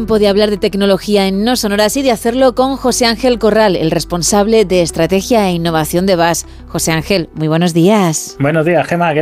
tiempo de hablar de tecnología en No Sonoras y de hacerlo con José Ángel Corral, el responsable de Estrategia e Innovación de BAS. José Ángel, muy buenos días. Buenos días, Gemma.